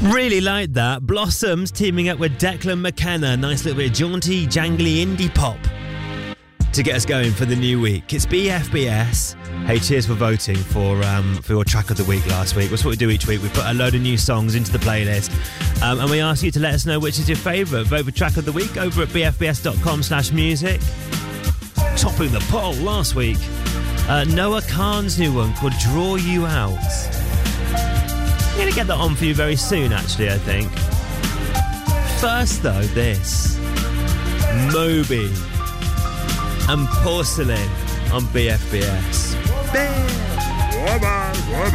Really like that. Blossoms teaming up with Declan McKenna. Nice little bit of jaunty, jangly indie pop to get us going for the new week. It's BFBS. Hey, cheers for voting for your track of the week last week. That's what we do each week. We put a load of new songs into the playlist and we ask you to let us know which is your favourite. Vote for track of the week over at bfbs.com/music. Topping the poll last week, Noah Khan's new one called Draw You Out. I'm going to get that on for you very soon, actually, I think. First, though, this. Moby and Porcelain on BFBS.